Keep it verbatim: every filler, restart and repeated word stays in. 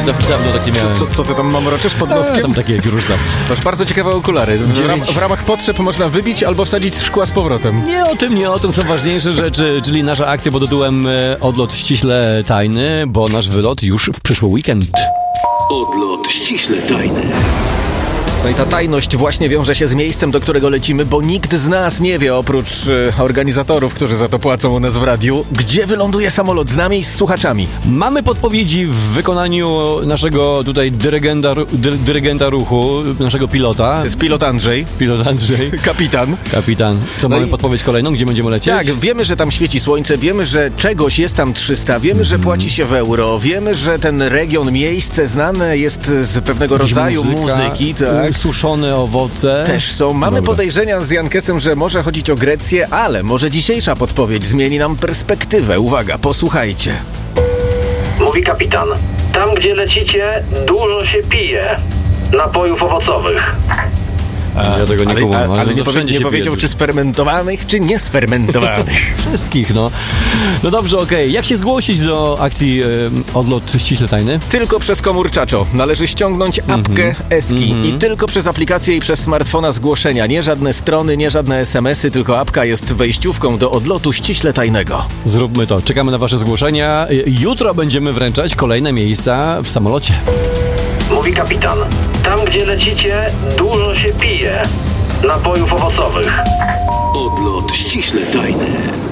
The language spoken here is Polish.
dawno, dawno takie miałem. Co, co ty tam mamroczysz pod A, noskiem? tam takie jakieś różne. Masz bardzo ciekawe okulary. W, ram, w ramach potrzeb można wybić albo wsadzić szkła z powrotem. Nie o tym, nie o tym są ważniejsze rzeczy, czyli nasza akcja pod tytułem e, Odlot ściśle tajny, bo nasz wylot już w przyszły weekend. Odlot ściśle tajny. No i ta tajność właśnie wiąże się z miejscem, do którego lecimy, bo nikt z nas nie wie, oprócz e, organizatorów, którzy za to płacą u nas w radiu, gdzie wyląduje samolot z nami i z słuchaczami. Mamy podpowiedzi w wykonaniu naszego tutaj dyrygenta, dy, dyrygenta ruchu, naszego pilota. To jest pilot Andrzej. Pilot Andrzej. Kapitan. Kapitan. Co, No mamy i- podpowiedź kolejną? Gdzie będziemy lecieć? Tak, wiemy, że tam świeci słońce, wiemy, że czegoś jest tam trzysta, wiemy, że płaci się w euro, wiemy, że ten region, miejsce znane jest z pewnego Jakaś rodzaju muzyka, muzyki, tak. Suszone owoce. Też są. Mamy Dobra. podejrzenia z Jankesem, że może chodzić o Grecję, ale może dzisiejsza podpowiedź zmieni nam perspektywę. Uwaga, posłuchajcie. Mówi kapitan. Tam, gdzie lecicie, dużo się pije napojów owocowych. Ja tego nie Ale, kumam, ale, ale ale no nie, powie, wszędzie nie się powiedział, pije. czy sfermentowanych, czy niesfermentowanych. Wszystkich, no. No dobrze, okej. Jak się zgłosić do akcji e, Odlot ściśle tajny? Tylko przez komórczaczo. Należy ściągnąć apkę Eski i tylko przez aplikację i przez smartfona zgłoszenia. Nie żadne strony, nie żadne es em esy, tylko apka jest wejściówką do odlotu ściśle tajnego. Zróbmy to. Czekamy na wasze zgłoszenia. Jutro będziemy wręczać kolejne miejsca w samolocie. Mówi kapitan. Tam, gdzie lecicie, dużo się pije napojów owocowych. Odlot ściśle tajny.